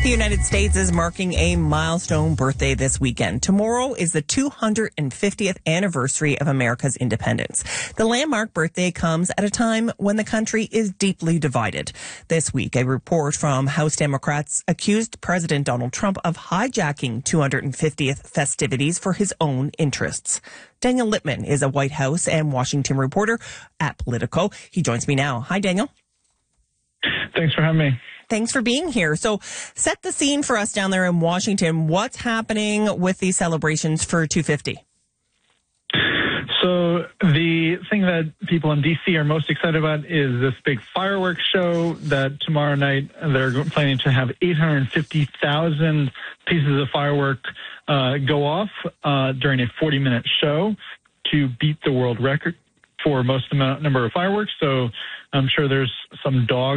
The United States is marking a milestone birthday this weekend. Tomorrow is the 250th anniversary of America's independence. The landmark birthday comes at a time when the country is deeply divided. This week, a report from House Democrats accused President Donald Trump of hijacking 250th festivities for his own interests. Daniel Littman is a White House and Washington reporter at Politico. He joins me now. Hi, Daniel. Thanks for having me. Thanks for being here. So set the scene for us down there in Washington. What's happening with these celebrations for 250? So the thing that people in D.C. are most excited about is this big fireworks show that tomorrow night they're planning to have 850,000 pieces of firework go off during a 40-minute show to beat the world record for most number of fireworks. So I'm sure there's some dogs